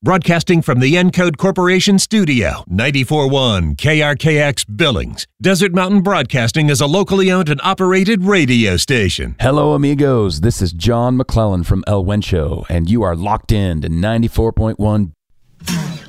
Broadcasting from the Encode Corporation Studio, 94.1 KRKX Billings. Desert Mountain Broadcasting is a locally owned and operated radio station. Hello, amigos. This is John McClellan from El Wencho, and you are locked in to 94.1